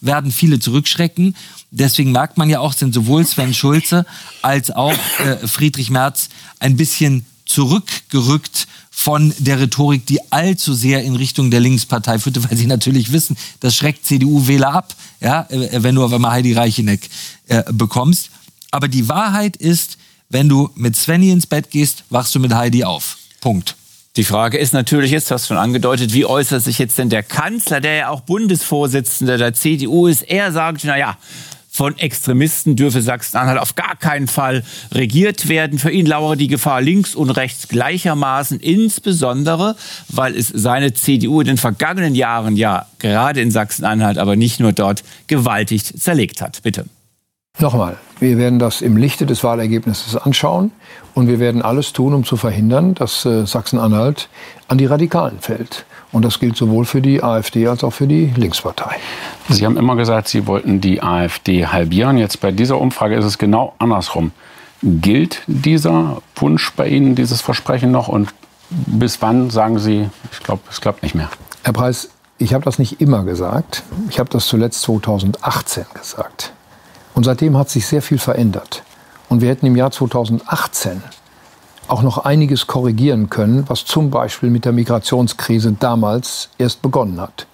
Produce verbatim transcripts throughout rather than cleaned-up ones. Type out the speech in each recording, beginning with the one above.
werden viele zurückschrecken. Deswegen merkt man ja auch, sind sowohl Sven Schulze als auch äh, Friedrich Merz ein bisschen zurückgerückt von der Rhetorik, die allzu sehr in Richtung der Linkspartei führte, weil sie natürlich wissen, das schreckt C D U-Wähler ab, ja, wenn du auf einmal Heidi Reicheneck äh, bekommst. Aber die Wahrheit ist, wenn du mit Svenny ins Bett gehst, wachst du mit Heidi auf. Punkt. Die Frage ist natürlich jetzt, du hast schon angedeutet, wie äußert sich jetzt denn der Kanzler, der ja auch Bundesvorsitzender der C D U ist? Er sagt, na ja, von Extremisten dürfe Sachsen-Anhalt auf gar keinen Fall regiert werden. Für ihn lauere die Gefahr links und rechts gleichermaßen, insbesondere, weil es seine C D U in den vergangenen Jahren ja gerade in Sachsen-Anhalt, aber nicht nur dort, gewaltig zerlegt hat. Bitte. Nochmal, wir werden das im Lichte des Wahlergebnisses anschauen und wir werden alles tun, um zu verhindern, dass äh, Sachsen-Anhalt an die Radikalen fällt. Und das gilt sowohl für die AfD als auch für die Linkspartei. Sie haben immer gesagt, Sie wollten die AfD halbieren. Jetzt bei dieser Umfrage ist es genau andersrum. Gilt dieser Wunsch bei Ihnen, dieses Versprechen noch? Und bis wann sagen Sie, ich glaube, es klappt nicht mehr? Herr Preis, ich habe das nicht immer gesagt. Ich habe das zuletzt zweitausendachtzehn gesagt. Und seitdem hat sich sehr viel verändert. Und wir hätten im Jahr zweitausendachtzehn auch noch einiges korrigieren können, was zum Beispiel mit der Migrationskrise damals erst begonnen hat.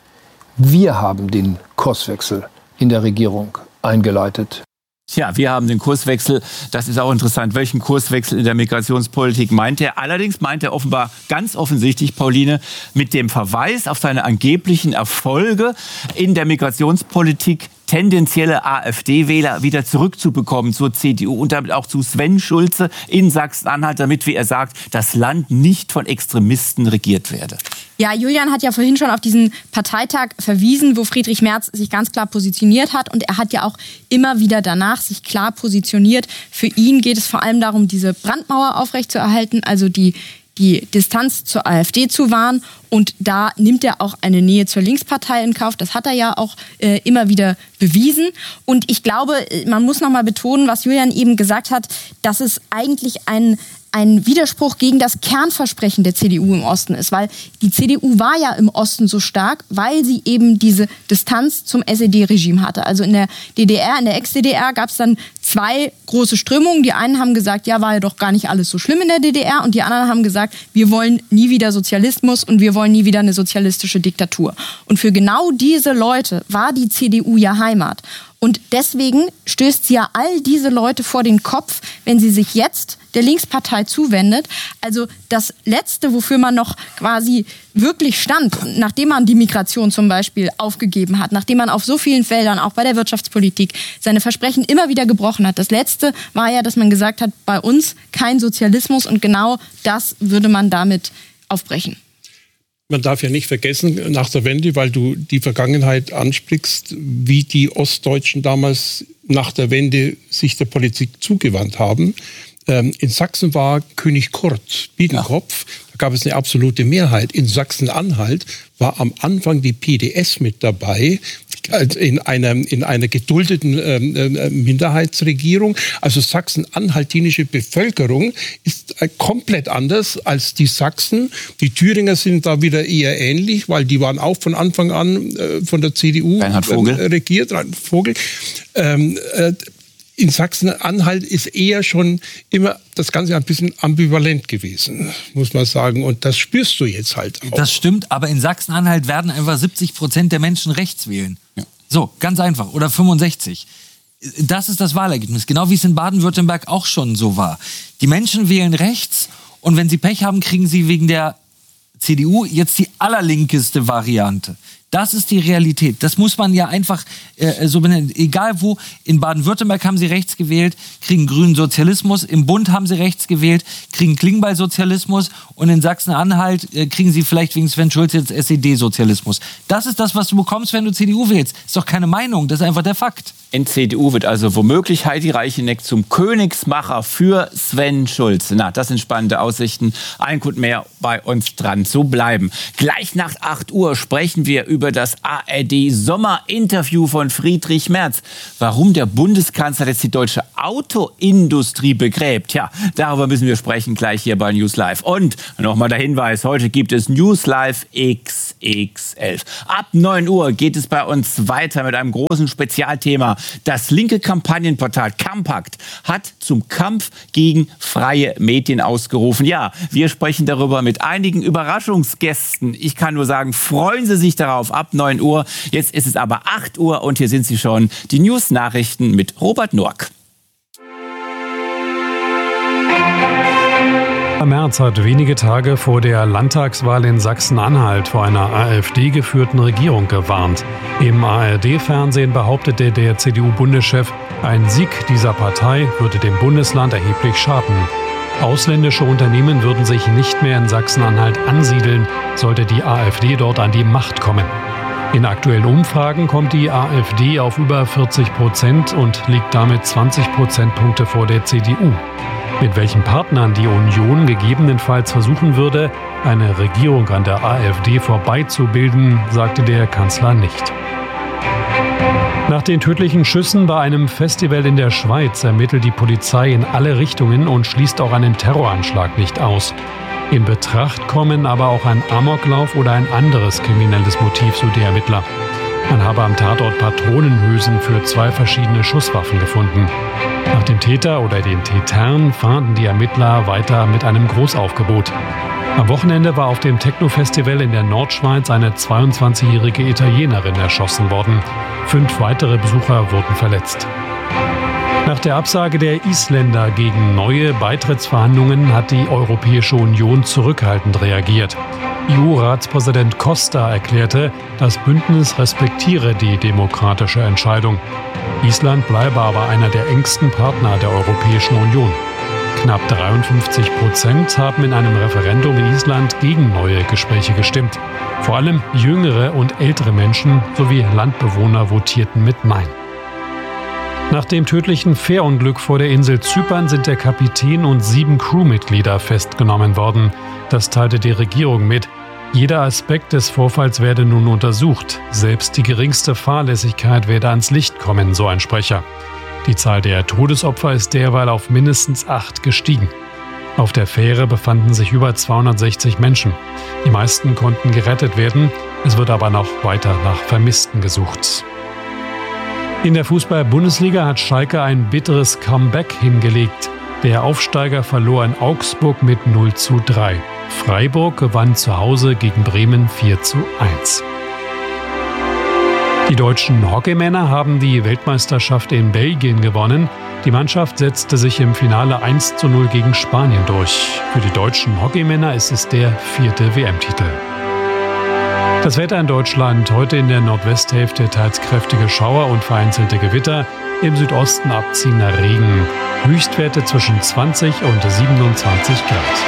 Wir haben den Kurswechsel in der Regierung eingeleitet. Tja, wir haben den Kurswechsel. Das ist auch interessant. Welchen Kurswechsel in der Migrationspolitik meint er? Allerdings meint er offenbar ganz offensichtlich, Pauline, mit dem Verweis auf seine angeblichen Erfolge in der Migrationspolitik tendenzielle AfD-Wähler wieder zurückzubekommen zur C D U und damit auch zu Sven Schulze in Sachsen-Anhalt, damit, wie er sagt, das Land nicht von Extremisten regiert werde. Ja, Julian hat ja vorhin schon auf diesen Parteitag verwiesen, wo Friedrich Merz sich ganz klar positioniert hat. Und er hat ja auch immer wieder danach sich klar positioniert. Für ihn geht es vor allem darum, diese Brandmauer aufrechtzuerhalten, also die die Distanz zur AfD zu wahren. Und da nimmt er auch eine Nähe zur Linkspartei in Kauf. Das hat er ja auch äh, immer wieder bewiesen. Und ich glaube, man muss noch mal betonen, was Julian eben gesagt hat, dass es eigentlich ein ein Widerspruch gegen das Kernversprechen der C D U im Osten ist, weil die C D U war ja im Osten so stark, weil sie eben diese Distanz zum S E D-Regime hatte. Also in der D D R, in der Ex-D D R gab es dann zwei große Strömungen. Die einen haben gesagt, ja, war ja doch gar nicht alles so schlimm in der D D R, und die anderen haben gesagt, wir wollen nie wieder Sozialismus und wir wollen nie wieder eine sozialistische Diktatur. Und für genau diese Leute war die C D U ja Heimat. Und deswegen stößt sie ja all diese Leute vor den Kopf, wenn sie sich jetzt der Linkspartei zuwendet. Also das Letzte, wofür man noch quasi wirklich stand, nachdem man die Migration zum Beispiel aufgegeben hat, nachdem man auf so vielen Feldern, auch bei der Wirtschaftspolitik, seine Versprechen immer wieder gebrochen hat. Das Letzte war ja, dass man gesagt hat, bei uns kein Sozialismus, und genau das würde man damit aufbrechen. Man darf ja nicht vergessen, nach der Wende, weil du die Vergangenheit ansprichst, wie die Ostdeutschen damals nach der Wende sich der Politik zugewandt haben. In Sachsen war König Kurt Biedenkopf, da gab es eine absolute Mehrheit. In Sachsen-Anhalt war am Anfang die P D S mit dabei, in einer, in einer geduldeten äh, Minderheitsregierung. Also sachsen-anhaltinische Bevölkerung ist äh, komplett anders als die Sachsen. Die Thüringer sind da wieder eher ähnlich, weil die waren auch von Anfang an äh, von der C D U Reinhard Vogel. Äh, regiert. Reinhard Vogel. Ähm, äh, In Sachsen-Anhalt ist eher schon immer das Ganze ein bisschen ambivalent gewesen, muss man sagen. Und das spürst du jetzt halt auch. Das stimmt, aber in Sachsen-Anhalt werden einfach siebzig Prozent der Menschen rechts wählen. Ja. So, ganz einfach. Oder fünfundsechzig. Das ist das Wahlergebnis. Genau wie es in Baden-Württemberg auch schon so war. Die Menschen wählen rechts, und wenn sie Pech haben, kriegen sie wegen der C D U jetzt die allerlinkeste Variante. Das ist die Realität. Das muss man ja einfach äh, so benennen. Egal wo, in Baden-Württemberg haben sie rechts gewählt, kriegen grünen Sozialismus. Im Bund haben sie rechts gewählt, kriegen Klingbeil-Sozialismus. Und in Sachsen-Anhalt äh, kriegen sie vielleicht wegen Sven Schulze jetzt S E D-Sozialismus. Das ist das, was du bekommst, wenn du C D U wählst. Das ist doch keine Meinung, das ist einfach der Fakt. In C D U wird also womöglich Heidi Reicheneck zum Königsmacher für Sven Schulze. Na, das sind spannende Aussichten. Ein Grund mehr, bei uns dran zu bleiben. Gleich nach acht Uhr sprechen wir über über das A R D-Sommerinterview von Friedrich Merz. Warum der Bundeskanzler jetzt die deutsche Autoindustrie begräbt, ja, darüber müssen wir sprechen gleich hier bei News Live. Und nochmal der Hinweis, heute gibt es News Live X X elf. Ab neun Uhr geht es bei uns weiter mit einem großen Spezialthema. Das linke Kampagnenportal Campakt hat zum Kampf gegen freie Medien ausgerufen. Ja, wir sprechen darüber mit einigen Überraschungsgästen. Ich kann nur sagen, freuen Sie sich darauf ab neun Uhr. Jetzt ist es aber acht Uhr und hier sind sie schon, die News-Nachrichten mit Robert Nork. Merz hat wenige Tage vor der Landtagswahl in Sachsen-Anhalt vor einer AfD-geführten Regierung gewarnt. Im A R D-Fernsehen behauptete der C D U-Bundeschef, ein Sieg dieser Partei würde dem Bundesland erheblich schaden. Ausländische Unternehmen würden sich nicht mehr in Sachsen-Anhalt ansiedeln, sollte die AfD dort an die Macht kommen. In aktuellen Umfragen kommt die AfD auf über vierzig Prozent und liegt damit zwanzig Prozentpunkte vor der C D U. Mit welchen Partnern die Union gegebenenfalls versuchen würde, eine Regierung an der AfD vorbeizubilden, sagte der Kanzler nicht. Nach den tödlichen Schüssen bei einem Festival in der Schweiz ermittelt die Polizei in alle Richtungen und schließt auch einen Terroranschlag nicht aus. In Betracht kommen aber auch ein Amoklauf oder ein anderes kriminelles Motiv, so die Ermittler. Man habe am Tatort Patronenhülsen für zwei verschiedene Schusswaffen gefunden. Nach dem Täter oder den Tätern fahnden die Ermittler weiter mit einem Großaufgebot. Am Wochenende war auf dem Techno-Festival in der Nordschweiz eine zweiundzwanzigjährige Italienerin erschossen worden. Fünf weitere Besucher wurden verletzt. Nach der Absage der Isländer gegen neue Beitrittsverhandlungen hat die Europäische Union zurückhaltend reagiert. E U-Ratspräsident Costa erklärte, das Bündnis respektiere die demokratische Entscheidung. Island bleibe aber einer der engsten Partner der Europäischen Union. Knapp dreiundfünfzig Prozent haben in einem Referendum in Island gegen neue Gespräche gestimmt. Vor allem jüngere und ältere Menschen sowie Landbewohner votierten mit Nein. Nach dem tödlichen Fährunglück vor der Insel Zypern sind der Kapitän und sieben Crewmitglieder festgenommen worden. Das teilte die Regierung mit. Jeder Aspekt des Vorfalls werde nun untersucht. Selbst die geringste Fahrlässigkeit werde ans Licht kommen, so ein Sprecher. Die Zahl der Todesopfer ist derweil auf mindestens acht gestiegen. Auf der Fähre befanden sich über zweihundertsechzig Menschen. Die meisten konnten gerettet werden. Es wird aber noch weiter nach Vermissten gesucht. In der Fußball-Bundesliga hat Schalke ein bitteres Comeback hingelegt. Der Aufsteiger verlor in Augsburg mit null zu drei. Freiburg gewann zu Hause gegen Bremen vier zu eins. Die deutschen Hockeymänner haben die Weltmeisterschaft in Belgien gewonnen. Die Mannschaft setzte sich im Finale eins zu null gegen Spanien durch. Für die deutschen Hockeymänner ist es der vierte W M-Titel. Das Wetter in Deutschland: heute in der Nordwesthälfte teils kräftige Schauer und vereinzelte Gewitter, im Südosten abziehender Regen. Höchstwerte zwischen zwanzig und siebenundzwanzig Grad.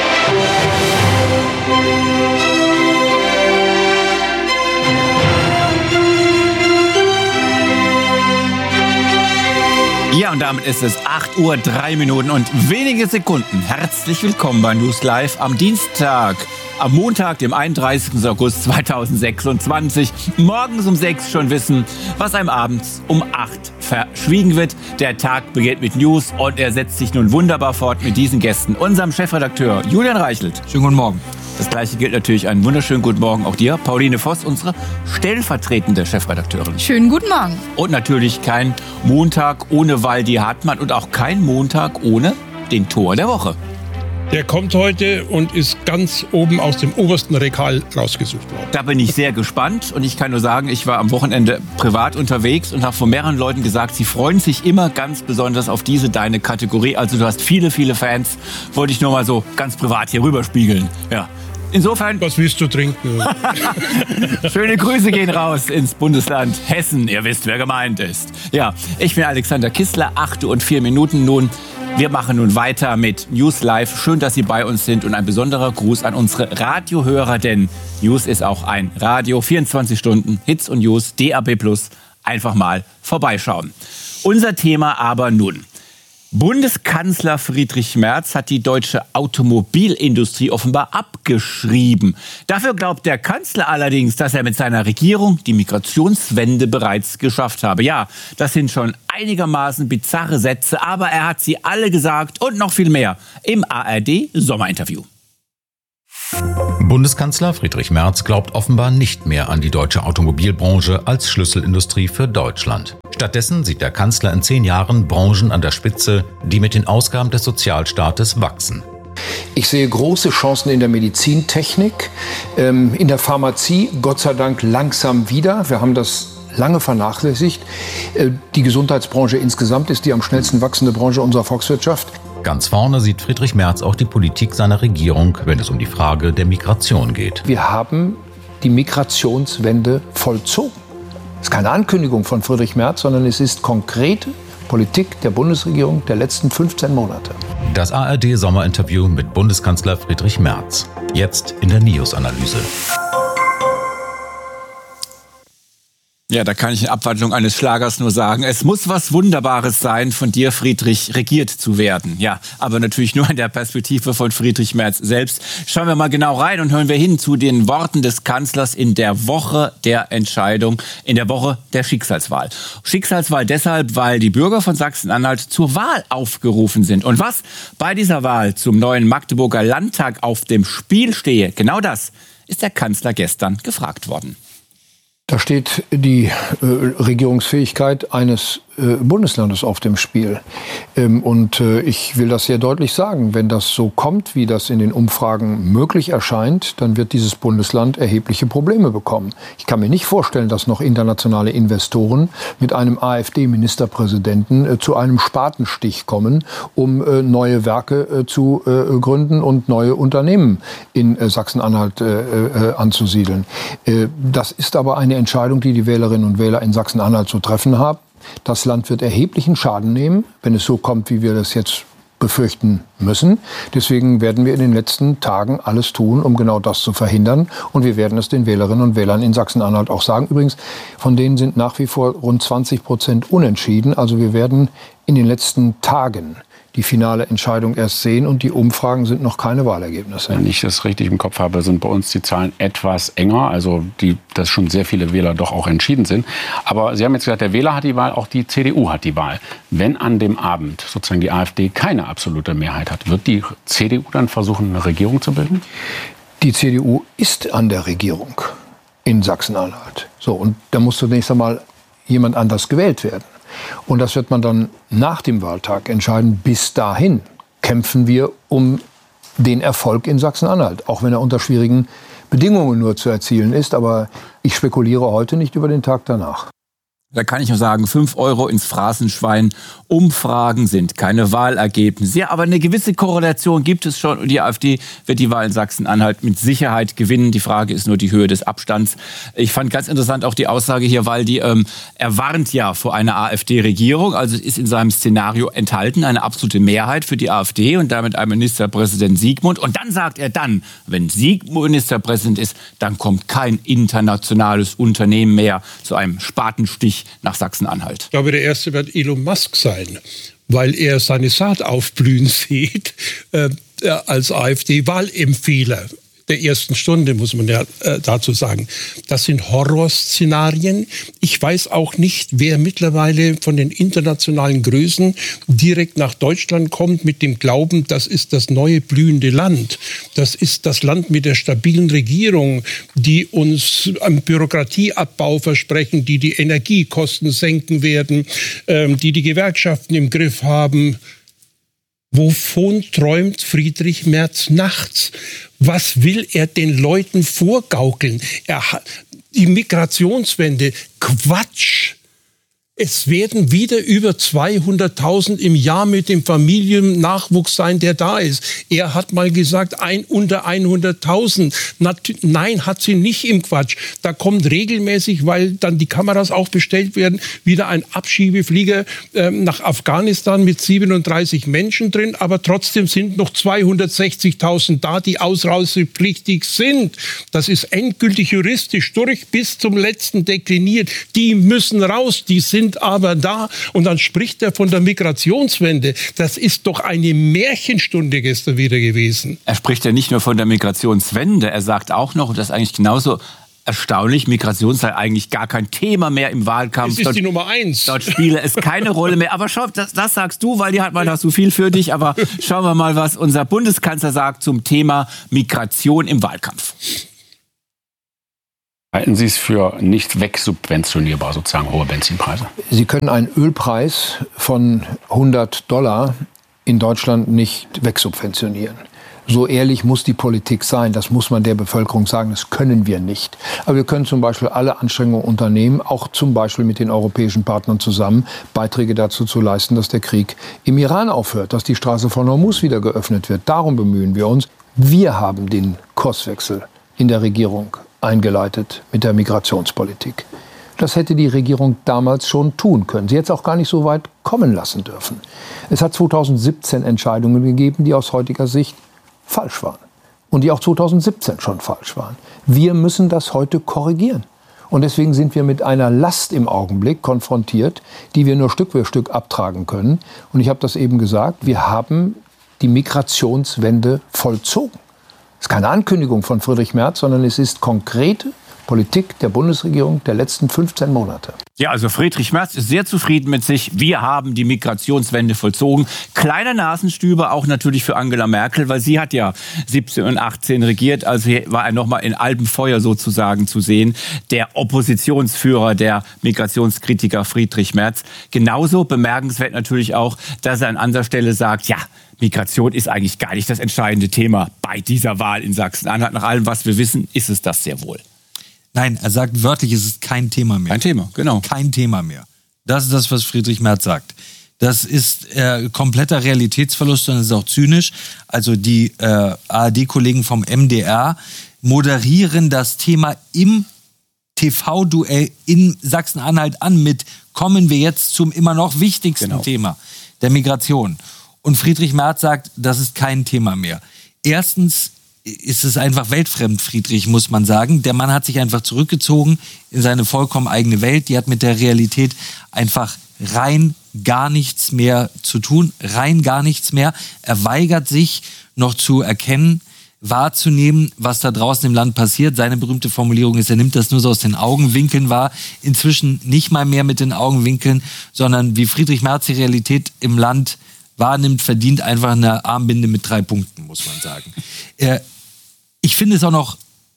Ja, und damit ist es acht Uhr drei Minuten und wenige Sekunden. Herzlich willkommen bei News Live am Dienstag. Am Montag, dem einunddreißigsten August zweitausendsechsundzwanzig. Morgens um sechs schon wissen, was einem abends um acht verschwiegen wird. Der Tag beginnt mit News und er setzt sich nun wunderbar fort mit diesen Gästen. Unserem Chefredakteur Julian Reichelt. Schönen guten Morgen. Das Gleiche gilt natürlich, einen wunderschönen guten Morgen auch dir, Pauline Voss, unsere stellvertretende Chefredakteurin. Schönen guten Morgen. Und natürlich kein Montag ohne Waldi Hartmann und auch kein Montag ohne den Tor der Woche. Der kommt heute und ist ganz oben aus dem obersten Regal rausgesucht worden. Da bin ich sehr gespannt und ich kann nur sagen, ich war am Wochenende privat unterwegs und habe von mehreren Leuten gesagt, sie freuen sich immer ganz besonders auf diese deine Kategorie. Also du hast viele, viele Fans. Wollte ich nur mal so ganz privat hier rüberspiegeln. Ja. Insofern... Was willst du trinken? Schöne Grüße gehen raus ins Bundesland Hessen. Ihr wisst, wer gemeint ist. Ja, ich bin Alexander Kissler, acht Uhr und vier Minuten nun. Wir machen nun weiter mit News Live. Schön, dass Sie bei uns sind und ein besonderer Gruß an unsere Radiohörer, denn News ist auch ein Radio. vierundzwanzig Stunden Hits und News, D A B plus. Einfach mal vorbeischauen. Unser Thema aber nun. Bundeskanzler Friedrich Merz hat die deutsche Automobilindustrie offenbar abgeschrieben. Dafür glaubt der Kanzler allerdings, dass er mit seiner Regierung die Migrationswende bereits geschafft habe. Ja, das sind schon einigermaßen bizarre Sätze, aber er hat sie alle gesagt und noch viel mehr im A R D-Sommerinterview. Bundeskanzler Friedrich Merz glaubt offenbar nicht mehr an die deutsche Automobilbranche als Schlüsselindustrie für Deutschland. Stattdessen sieht der Kanzler in zehn Jahren Branchen an der Spitze, die mit den Ausgaben des Sozialstaates wachsen. Ich sehe große Chancen in der Medizintechnik, ähm, in der Pharmazie, Gott sei Dank langsam wieder. Wir haben das lange vernachlässigt. Äh, die Gesundheitsbranche insgesamt ist die am schnellsten wachsende Branche unserer Volkswirtschaft. Ganz vorne sieht Friedrich Merz auch die Politik seiner Regierung, wenn es um die Frage der Migration geht. Wir haben die Migrationswende vollzogen. Das ist keine Ankündigung von Friedrich Merz, sondern es ist konkrete Politik der Bundesregierung der letzten fünfzehn Monate. Das A R D-Sommerinterview mit Bundeskanzler Friedrich Merz. Jetzt in der NIOS-Analyse. Ja, da kann ich in Abwandlung eines Schlagers nur sagen, es muss was Wunderbares sein, von dir, Friedrich, regiert zu werden. Ja, aber natürlich nur in der Perspektive von Friedrich Merz selbst. Schauen wir mal genau rein und hören wir hin zu den Worten des Kanzlers in der Woche der Entscheidung, in der Woche der Schicksalswahl. Schicksalswahl deshalb, weil die Bürger von Sachsen-Anhalt zur Wahl aufgerufen sind. Und was bei dieser Wahl zum neuen Magdeburger Landtag auf dem Spiel stehe, genau das ist der Kanzler gestern gefragt worden. Da steht die äh, Regierungsfähigkeit eines äh, Bundeslandes auf dem Spiel. Ähm, und äh, ich will das sehr deutlich sagen, wenn das so kommt, wie das in den Umfragen möglich erscheint, dann wird dieses Bundesland erhebliche Probleme bekommen. Ich kann mir nicht vorstellen, dass noch internationale Investoren mit einem AfD-Ministerpräsidenten äh, zu einem Spatenstich kommen, um äh, neue Werke äh, zu äh, gründen und neue Unternehmen in äh, Sachsen-Anhalt äh, äh, anzusiedeln. Äh, das ist aber eine Entscheidung, die die Wählerinnen und Wähler in Sachsen-Anhalt zu treffen haben. Das Land wird erheblichen Schaden nehmen, wenn es so kommt, wie wir das jetzt befürchten müssen. Deswegen werden wir in den letzten Tagen alles tun, um genau das zu verhindern. Und wir werden es den Wählerinnen und Wählern in Sachsen-Anhalt auch sagen. Übrigens, von denen sind nach wie vor rund zwanzig Prozent unentschieden. Also wir werden in den letzten Tagen die finale Entscheidung erst sehen und die Umfragen sind noch keine Wahlergebnisse. Wenn ich das richtig im Kopf habe, sind bei uns die Zahlen etwas enger, also die, dass schon sehr viele Wähler doch auch entschieden sind. Aber Sie haben jetzt gesagt, der Wähler hat die Wahl, auch die C D U hat die Wahl. Wenn an dem Abend sozusagen die AfD keine absolute Mehrheit hat, wird die C D U dann versuchen, eine Regierung zu bilden? Die C D U ist an der Regierung in Sachsen-Anhalt. So, und da muss zunächst einmal jemand anders gewählt werden. Und das wird man dann nach dem Wahltag entscheiden. Bis dahin kämpfen wir um den Erfolg in Sachsen-Anhalt, auch wenn er unter schwierigen Bedingungen nur zu erzielen ist. Aber ich spekuliere heute nicht über den Tag danach. Da kann ich nur sagen, fünf Euro ins Phrasenschwein. Umfragen sind keine Wahlergebnisse. Ja, aber eine gewisse Korrelation gibt es schon. Und die AfD wird die Wahl in Sachsen-Anhalt mit Sicherheit gewinnen. Die Frage ist nur die Höhe des Abstands. Ich fand ganz interessant auch die Aussage hier, weil die, ähm, er warnt ja vor einer AfD-Regierung. Also ist in seinem Szenario enthalten eine absolute Mehrheit für die AfD und damit ein Ministerpräsident Siegmund. Und dann sagt er dann, wenn Siegmund Ministerpräsident ist, dann kommt kein internationales Unternehmen mehr zu einem Spatenstich nach Sachsen-Anhalt. Ich glaube, der erste wird Elon Musk sein, weil er seine Saat aufblühen sieht äh, als AfD-Wahlempfehler der ersten Stunde, muss man ja äh, dazu sagen. Das sind Horrorszenarien. Ich weiß auch nicht, wer mittlerweile von den internationalen Größen direkt nach Deutschland kommt mit dem Glauben, das ist das neue blühende Land. Das ist das Land mit der stabilen Regierung, die uns einen Bürokratieabbau versprechen, die die Energiekosten senken werden, ähm, die die Gewerkschaften im Griff haben. Wovon träumt Friedrich Merz nachts? Was will er den Leuten vorgaukeln? Er hat die Migrationswende, Quatsch. Es werden wieder über zweihunderttausend im Jahr mit dem Familiennachwuchs sein, der da ist. Er hat mal gesagt, ein unter hunderttausend. Nein, hat sie nicht im Quatsch. Da kommt regelmäßig, weil dann die Kameras auch bestellt werden, wieder ein Abschiebeflieger äh, nach Afghanistan mit siebenunddreißig Menschen drin. Aber trotzdem sind noch zweihundertsechzigtausend da, die ausreisepflichtig sind. Das ist endgültig juristisch durch bis zum letzten dekliniert. Die müssen raus, die sind sind aber da. Und dann spricht er von der Migrationswende. Das ist doch eine Märchenstunde gestern wieder gewesen. Er spricht ja nicht nur von der Migrationswende, er sagt auch noch, und das ist eigentlich genauso erstaunlich, Migration sei eigentlich gar kein Thema mehr im Wahlkampf. Es ist dort, die Nummer eins. Dort spiele es keine Rolle mehr. Aber schau, das, das sagst du, weil die hat man da so viel für dich. Aber schauen wir mal, was unser Bundeskanzler sagt zum Thema Migration im Wahlkampf. Halten Sie es für nicht wegsubventionierbar, sozusagen hohe Benzinpreise? Sie können einen Ölpreis von hundert Dollar in Deutschland nicht wegsubventionieren. So ehrlich muss die Politik sein, das muss man der Bevölkerung sagen, das können wir nicht. Aber wir können zum Beispiel alle Anstrengungen unternehmen, auch zum Beispiel mit den europäischen Partnern zusammen, Beiträge dazu zu leisten, dass der Krieg im Iran aufhört, dass die Straße von Hormuz wieder geöffnet wird. Darum bemühen wir uns. Wir haben den Kurswechsel in der Regierung eingeleitet mit der Migrationspolitik. Das hätte die Regierung damals schon tun können. Sie hätte es auch gar nicht so weit kommen lassen dürfen. Es hat zweitausendsiebzehn Entscheidungen gegeben, die aus heutiger Sicht falsch waren und die auch zweitausendsiebzehn schon falsch waren. Wir müssen das heute korrigieren. Und deswegen sind wir mit einer Last im Augenblick konfrontiert, die wir nur Stück für Stück abtragen können. Und ich habe das eben gesagt, wir haben die Migrationswende vollzogen. Das ist keine Ankündigung von Friedrich Merz, sondern es ist konkrete Politik der Bundesregierung der letzten fünfzehn Monate. Ja, also Friedrich Merz ist sehr zufrieden mit sich. Wir haben die Migrationswende vollzogen. Kleiner Nasenstüber auch natürlich für Angela Merkel, weil sie hat ja siebzehn und achtzehn regiert. Also hier war er nochmal in Alpenfeuer sozusagen zu sehen. Der Oppositionsführer, der Migrationskritiker Friedrich Merz. Genauso bemerkenswert natürlich auch, dass er an anderer Stelle sagt, ja, Migration ist eigentlich gar nicht das entscheidende Thema bei dieser Wahl in Sachsen-Anhalt. Nach allem, was wir wissen, ist es das sehr wohl. Nein, er sagt wörtlich, es ist kein Thema mehr. Kein Thema, genau. Kein Thema mehr. Das ist das, was Friedrich Merz sagt. Das ist äh, kompletter Realitätsverlust und es ist auch zynisch. Also die äh, A R D-Kollegen vom M D R moderieren das Thema im T V-Duell in Sachsen-Anhalt an mit kommen wir jetzt zum immer noch wichtigsten genau. Thema, der Migration. Und Friedrich Merz sagt, das ist kein Thema mehr. Erstens ist es einfach weltfremd, Friedrich, muss man sagen. Der Mann hat sich einfach zurückgezogen in seine vollkommen eigene Welt. Die hat mit der Realität einfach rein gar nichts mehr zu tun, rein gar nichts mehr. Er weigert sich noch zu erkennen, wahrzunehmen, was da draußen im Land passiert. Seine berühmte Formulierung ist, er nimmt das nur so aus den Augenwinkeln wahr. Inzwischen nicht mal mehr mit den Augenwinkeln, sondern wie Friedrich Merz die Realität im Land wahrnimmt, verdient einfach eine Armbinde mit drei Punkten, muss man sagen. Äh, ich finde es auch noch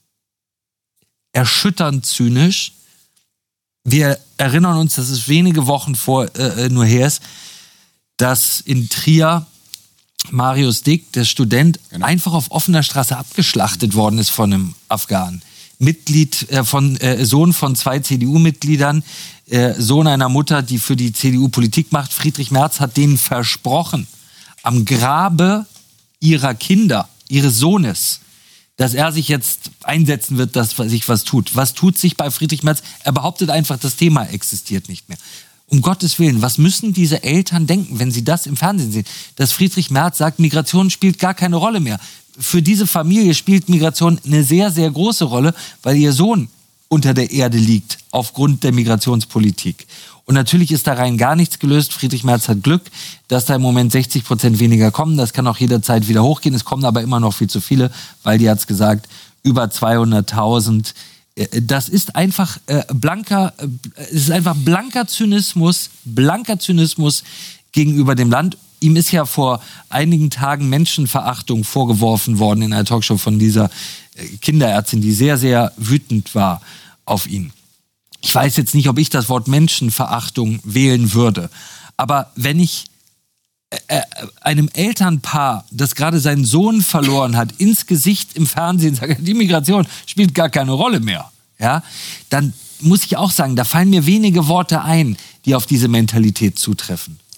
erschütternd zynisch. Wir erinnern uns, dass es wenige Wochen vor äh, nur her ist, dass in Trier Marius Dick, der Student, genau. einfach auf offener Straße abgeschlachtet worden ist von einem Afghanen. Mitglied äh, von äh, Sohn von zwei C D U-Mitgliedern, äh, Sohn einer Mutter, die für die C D U Politik macht. Friedrich Merz hat denen versprochen, am Grabe ihrer Kinder, ihres Sohnes, dass er sich jetzt einsetzen wird, dass sich was tut. Was tut sich bei Friedrich Merz? Er behauptet einfach, das Thema existiert nicht mehr. Um Gottes Willen, was müssen diese Eltern denken, wenn sie das im Fernsehen sehen? Dass Friedrich Merz sagt, Migration spielt gar keine Rolle mehr. Für diese Familie spielt Migration eine sehr, sehr große Rolle, weil ihr Sohn unter der Erde liegt aufgrund der Migrationspolitik. Und natürlich ist da rein gar nichts gelöst. Friedrich Merz hat Glück, dass da im Moment sechzig Prozent weniger kommen. Das kann auch jederzeit wieder hochgehen. Es kommen aber immer noch viel zu viele, weil die hat es gesagt, über zweihunderttausend. Das ist einfach äh, blanker, äh, es ist einfach blanker Zynismus, blanker Zynismus gegenüber dem Land. Ihm ist ja vor einigen Tagen Menschenverachtung vorgeworfen worden in einer Talkshow von dieser Kinderärztin, die sehr, sehr wütend war auf ihn. Ich weiß jetzt nicht, ob ich das Wort Menschenverachtung wählen würde. Aber wenn ich äh, einem Elternpaar, das gerade seinen Sohn verloren hat, ins Gesicht im Fernsehen sage, die Migration spielt gar keine Rolle mehr, ja, dann muss ich auch sagen, da fallen mir wenige Worte ein, die auf diese Mentalität zutreffen.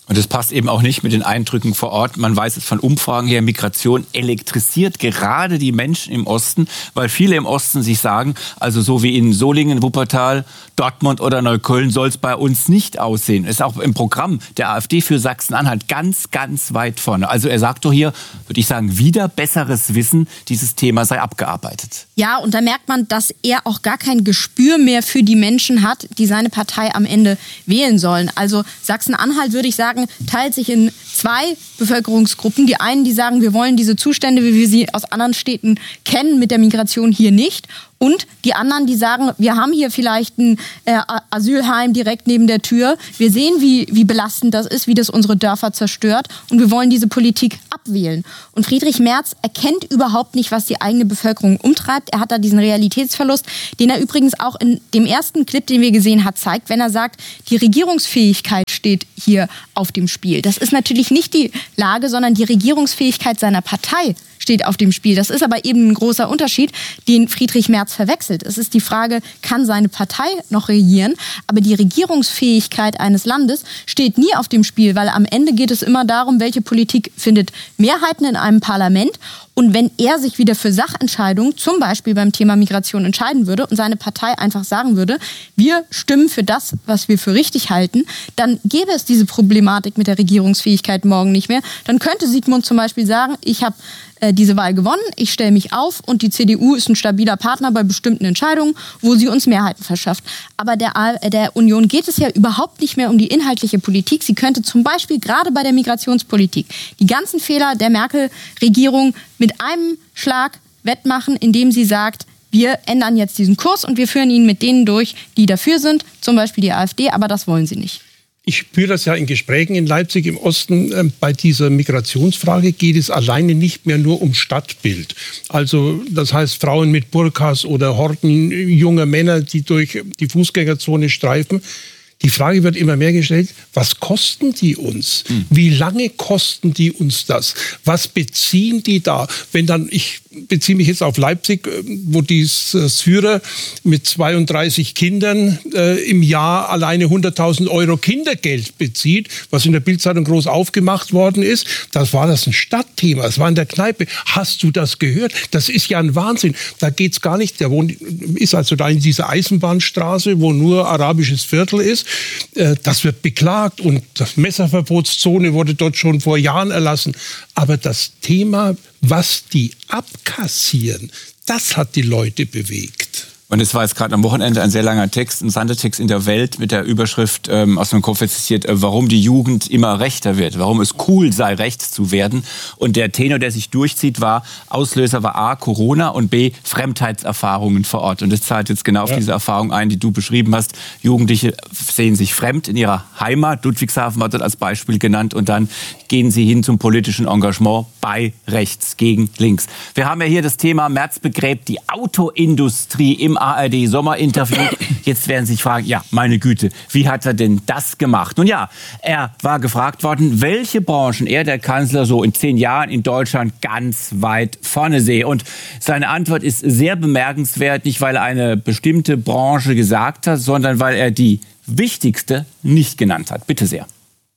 Und es passt eben auch nicht mit den Eindrücken vor Ort. Man weiß es von Umfragen her, Migration elektrisiert gerade die Menschen im Osten, weil viele im Osten sich sagen, also so wie in Solingen, Wuppertal, Dortmund oder Neukölln soll es bei uns nicht aussehen. Ist auch im Programm der AfD für Sachsen-Anhalt ganz, ganz weit vorne. Also er sagt doch hier, würde ich sagen, wieder besseres Wissen, dieses Thema sei abgearbeitet. Ja, und da merkt man, dass er auch gar kein Gespür mehr für die Menschen hat, die seine Partei am Ende wählen sollen. Also Sachsen-Anhalt, würde ich sagen, teilt sich in zwei Bevölkerungsgruppen. Die einen, die sagen, wir wollen diese Zustände, wie wir sie aus anderen Städten kennen, mit der Migration hier nicht. Und die anderen, die sagen, wir haben hier vielleicht ein äh, Asylheim direkt neben der Tür. Wir sehen, wie, wie belastend das ist, wie das unsere Dörfer zerstört. Und wir wollen diese Politik abwählen. Und Friedrich Merz erkennt überhaupt nicht, was die eigene Bevölkerung umtreibt. Er hat da diesen Realitätsverlust, den er übrigens auch in dem ersten Clip, den wir gesehen haben, zeigt, wenn er sagt, die Regierungsfähigkeit steht hier auf dem Spiel. Das ist natürlich nicht die Lage, sondern die Regierungsfähigkeit seiner Partei steht auf dem Spiel. Das ist aber eben ein großer Unterschied, den Friedrich Merz verwechselt. Es ist die Frage, kann seine Partei noch regieren? Aber die Regierungsfähigkeit eines Landes steht nie auf dem Spiel, weil am Ende geht es immer darum, welche Politik findet Mehrheiten in einem Parlament. Und wenn er sich wieder für Sachentscheidungen, zum Beispiel beim Thema Migration, entscheiden würde und seine Partei einfach sagen würde, wir stimmen für das, was wir für richtig halten, dann gäbe es diese Problematik mit der Regierungsfähigkeit morgen nicht mehr. Dann könnte Sigmund zum Beispiel sagen, ich habe äh, diese Wahl gewonnen, ich stelle mich auf und die C D U ist ein stabiler Partner bei bestimmten Entscheidungen, wo sie uns Mehrheiten verschafft. Aber der, äh, der Union geht es ja überhaupt nicht mehr um die inhaltliche Politik. Sie könnte zum Beispiel gerade bei der Migrationspolitik die ganzen Fehler der Merkel-Regierung mit einem Schlag wettmachen, indem sie sagt, wir ändern jetzt diesen Kurs und wir führen ihn mit denen durch, die dafür sind, zum Beispiel die AfD, aber das wollen sie nicht. Ich spüre das ja in Gesprächen in Leipzig im Osten. Äh, bei dieser Migrationsfrage geht es alleine nicht mehr nur um Stadtbild. Also das heißt Frauen mit Burkas oder Horden junger Männer, die durch die Fußgängerzone streifen. Die Frage wird immer mehr gestellt, was kosten die uns? Hm. Wie lange kosten die uns das? Was beziehen die da? Wenn dann, ich beziehe mich jetzt auf Leipzig, wo die Syrer mit zweiunddreißig Kindern äh, im Jahr alleine hunderttausend Euro Kindergeld bezieht, was in der Bildzeitung groß aufgemacht worden ist. Das war das ein Stadtthema, das war in der Kneipe. Hast du das gehört? Das ist ja ein Wahnsinn. Da geht's gar nicht. Der wohnt, ist also da in dieser Eisenbahnstraße, wo nur arabisches Viertel ist. Das wird beklagt und die Messerverbotszone wurde dort schon vor Jahren erlassen. Aber das Thema, was die abkassieren, das hat die Leute bewegt. Und es war jetzt gerade am Wochenende ein sehr langer Text, ein Sondertext in der Welt mit der Überschrift ähm, aus dem Kopf zitiert, äh, warum die Jugend immer rechter wird, warum es cool sei, rechts zu werden. Und der Tenor, der sich durchzieht, war, Auslöser war A, Corona und B, Fremdheitserfahrungen vor Ort. Und das zahlt jetzt genau auf ja. diese Erfahrung ein, die du beschrieben hast. Jugendliche sehen sich fremd in ihrer Heimat. Ludwigshafen war dort als Beispiel genannt. Und dann gehen sie hin zum politischen Engagement bei rechts gegen links. Wir haben ja hier das Thema, Merz begräbt die Autoindustrie im A R D-Sommerinterview. Jetzt werden Sie sich fragen, ja, meine Güte, wie hat er denn das gemacht? Nun ja, er war gefragt worden, welche Branchen er, der Kanzler, so in zehn Jahren in Deutschland ganz weit vorne sehe. Und seine Antwort ist sehr bemerkenswert, nicht weil er eine bestimmte Branche gesagt hat, sondern weil er die wichtigste nicht genannt hat. Bitte sehr.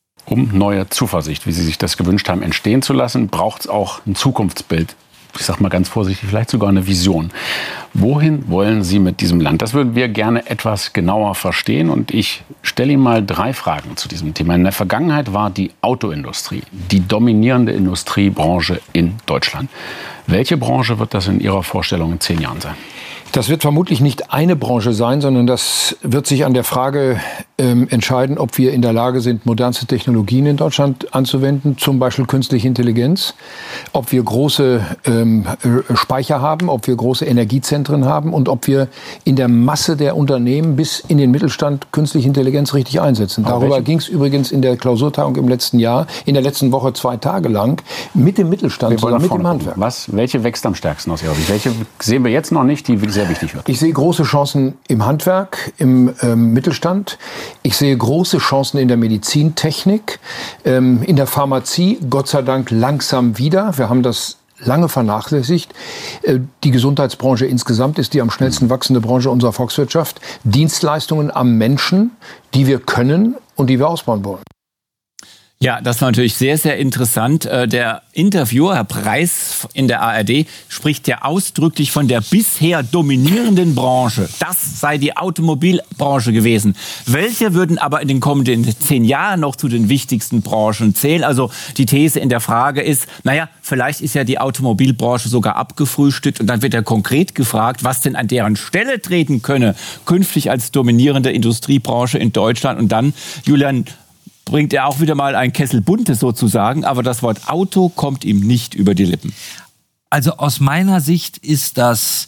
Um neue Zuversicht, wie Sie sich das gewünscht haben, entstehen zu lassen, braucht es auch ein Zukunftsbild. Ich sage mal ganz vorsichtig, vielleicht sogar eine Vision. Wohin wollen Sie mit diesem Land? Das würden wir gerne etwas genauer verstehen. Und ich stelle Ihnen mal drei Fragen zu diesem Thema. In der Vergangenheit war die Autoindustrie die dominierende Industriebranche in Deutschland. Welche Branche wird das in Ihrer Vorstellung in zehn Jahren sein? Das wird vermutlich nicht eine Branche sein, sondern das wird sich an der Frage ähm, entscheiden, ob wir in der Lage sind, modernste Technologien in Deutschland anzuwenden, zum Beispiel künstliche Intelligenz, ob wir große ähm, Speicher haben, ob wir große Energiezentren haben und ob wir in der Masse der Unternehmen bis in den Mittelstand künstliche Intelligenz richtig einsetzen. Aber darüber ging es übrigens in der Klausurtagung im letzten Jahr, in der letzten Woche zwei Tage lang, mit dem Mittelstand, zusammen mit dem Handwerk. Was, welche wächst am stärksten aus Ihrer Sicht? Welche sehen wir jetzt noch nicht, die sehr wichtig wird? Ich sehe große Chancen im Handwerk, im ähm, Mittelstand. Ich sehe große Chancen in der Medizintechnik, ähm, in der Pharmazie, Gott sei Dank langsam wieder. Wir haben das lange vernachlässigt. Äh, die Gesundheitsbranche insgesamt ist die am schnellsten wachsende Branche unserer Volkswirtschaft. Dienstleistungen am Menschen, die wir können und die wir ausbauen wollen. Ja, das war natürlich sehr, sehr interessant. Der Interviewer, Herr Preis in der A R D, spricht ja ausdrücklich von der bisher dominierenden Branche. Das sei die Automobilbranche gewesen. Welche würden aber in den kommenden zehn Jahren noch zu den wichtigsten Branchen zählen? Also die These in der Frage ist, naja, vielleicht ist ja die Automobilbranche sogar abgefrühstückt und dann wird ja konkret gefragt, was denn an deren Stelle treten könne, künftig als dominierende Industriebranche in Deutschland. Und dann, Julian, bringt er auch wieder mal ein Kessel Buntes sozusagen, aber das Wort Auto kommt ihm nicht über die Lippen. Also aus meiner Sicht ist das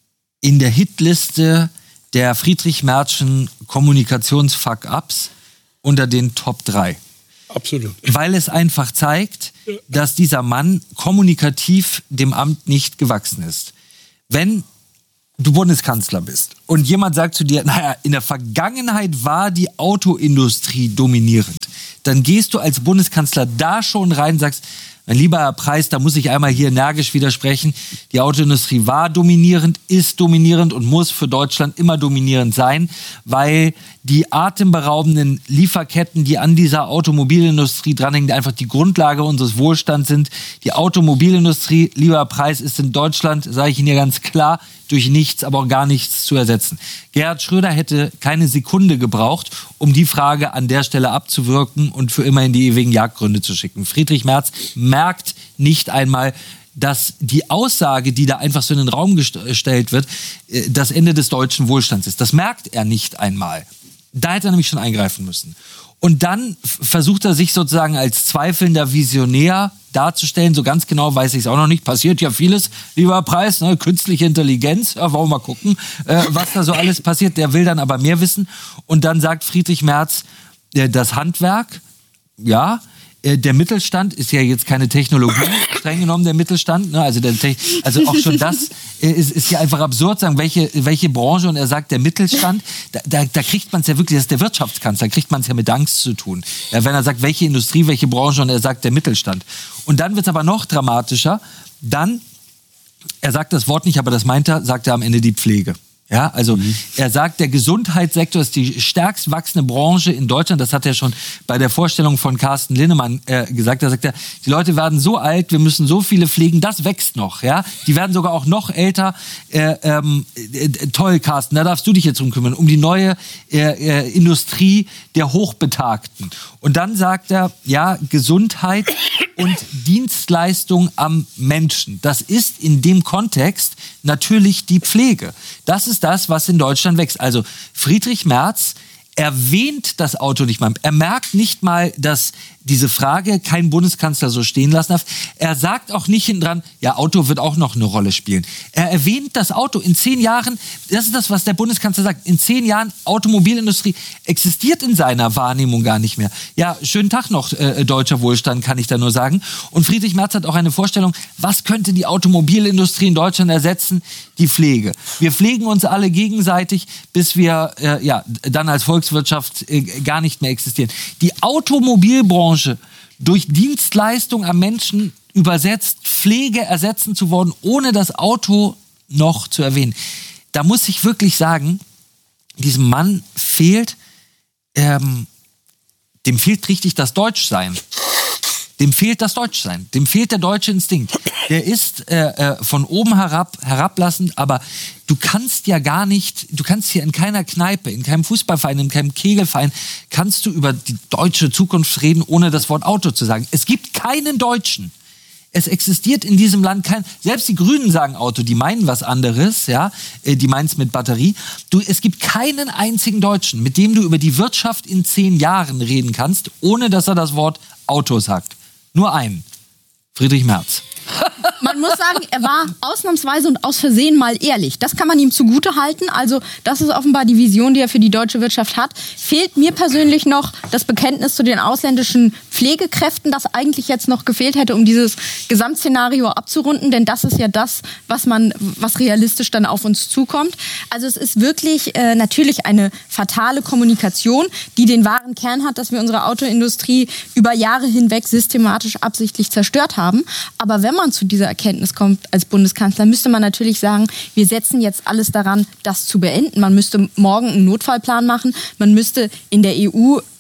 in der Hitliste der Friedrich-Merzschen Kommunikations-Fuck-Ups unter den Top drei. Absolut. Weil es einfach zeigt, dass dieser Mann kommunikativ dem Amt nicht gewachsen ist. Wenn du Bundeskanzler bist und jemand sagt zu dir, naja, in der Vergangenheit war die Autoindustrie dominierend, dann gehst du als Bundeskanzler da schon rein und sagst, mein lieber Herr Preis, da muss ich einmal hier energisch widersprechen. Die Autoindustrie war dominierend, ist dominierend und muss für Deutschland immer dominierend sein, weil die atemberaubenden Lieferketten, die an dieser Automobilindustrie dranhängen, einfach die Grundlage unseres Wohlstands sind. Die Automobilindustrie, lieber Herr Preis, ist in Deutschland, sage ich Ihnen ja ganz klar, durch nichts, aber auch gar nichts zu ersetzen. Gerhard Schröder hätte keine Sekunde gebraucht, um die Frage an der Stelle abzuwirken und für immer in die ewigen Jagdgründe zu schicken. Friedrich Merz merkt nicht einmal, dass die Aussage, die da einfach so in den Raum gestellt wird, das Ende des deutschen Wohlstands ist. Das merkt er nicht einmal. Da hätte er nämlich schon eingreifen müssen. Und dann versucht er sich sozusagen als zweifelnder Visionär darzustellen. So ganz genau weiß ich es auch noch nicht. Passiert ja vieles, lieber Preis, ne? Künstliche Intelligenz. Ja, wollen wir mal gucken, äh, was da so alles passiert. Der will dann aber mehr wissen. Und dann sagt Friedrich Merz, äh, das Handwerk, ja, äh, der Mittelstand ist ja jetzt keine Technologie, streng genommen der Mittelstand. Ne? Also, der Te- also auch schon das äh, ist, ist ja einfach absurd, sagen, welche, welche Branche. Und er sagt, der Mittelstand, da, da, da kriegt man es ja wirklich, das ist der Wirtschaftskanzler, da kriegt man es ja mit Angst zu tun. Ja, wenn er sagt, welche Industrie, welche Branche, und er sagt, der Mittelstand. Und dann wird es aber noch dramatischer. Dann, er sagt das Wort nicht, aber das meint er, sagt er am Ende die Pflege. Ja, also mhm. er sagt, der Gesundheitssektor ist die stärkst wachsende Branche in Deutschland. Das hat er schon bei der Vorstellung von Carsten Linnemann äh, gesagt. Da sagt er, die Leute werden so alt, wir müssen so viele pflegen, das wächst noch. Ja, die werden sogar auch noch älter. Äh, ähm, äh, toll, Carsten, da darfst du dich jetzt drum kümmern, um die neue äh, äh, Industrie der Hochbetagten. Und dann sagt er, ja, Gesundheit und Dienstleistung am Menschen. Das ist in dem Kontext natürlich die Pflege. Das ist das, was in Deutschland wächst. Also Friedrich Merz erwähnt das Auto nicht mal. Er merkt nicht mal, dass diese Frage kein Bundeskanzler so stehen lassen darf. Er sagt auch nicht hinten dran, ja, Auto wird auch noch eine Rolle spielen. Er erwähnt das Auto. In zehn Jahren, das ist das, was der Bundeskanzler sagt, in zehn Jahren Automobilindustrie existiert in seiner Wahrnehmung gar nicht mehr. Ja, schönen Tag noch, äh, deutscher Wohlstand, kann ich da nur sagen. Und Friedrich Merz hat auch eine Vorstellung, was könnte die Automobilindustrie in Deutschland ersetzen? Die Pflege. Wir pflegen uns alle gegenseitig, bis wir äh, ja, dann als Volkswirtschaft äh, gar nicht mehr existieren. Die Automobilbranche durch Dienstleistung am Menschen übersetzt, Pflege ersetzen zu wollen, ohne das Auto noch zu erwähnen. Da muss ich wirklich sagen, diesem Mann fehlt, ähm, dem fehlt richtig das Deutschsein. Dem fehlt das Deutschsein. Dem fehlt der deutsche Instinkt. Der ist äh, äh, von oben herab, herablassend, aber du kannst ja gar nicht, du kannst hier in keiner Kneipe, in keinem Fußballverein, in keinem Kegelverein, kannst du über die deutsche Zukunft reden, ohne das Wort Auto zu sagen. Es gibt keinen Deutschen. Es existiert in diesem Land kein, selbst die Grünen sagen Auto, die meinen was anderes, ja, die meinen es mit Batterie. Du, es gibt keinen einzigen Deutschen, mit dem du über die Wirtschaft in zehn Jahren reden kannst, ohne dass er das Wort Auto sagt. Nur einen. Friedrich Merz. Man muss sagen, er war ausnahmsweise und aus Versehen mal ehrlich. Das kann man ihm zugute halten. Also das ist offenbar die Vision, die er für die deutsche Wirtschaft hat. Fehlt mir persönlich noch das Bekenntnis zu den ausländischen Pflegekräften, das eigentlich jetzt noch gefehlt hätte, um dieses Gesamtszenario abzurunden. Denn das ist ja das, was man, was realistisch dann auf uns zukommt. Also es ist wirklich äh, natürlich eine fatale Kommunikation, die den wahren Kern hat, dass wir unsere Autoindustrie über Jahre hinweg systematisch absichtlich zerstört haben. Aber wenn man zu dieser Erkenntnis kommt als Bundeskanzler, müsste man natürlich sagen, wir setzen jetzt alles daran, das zu beenden. Man müsste morgen einen Notfallplan machen. Man müsste in der E U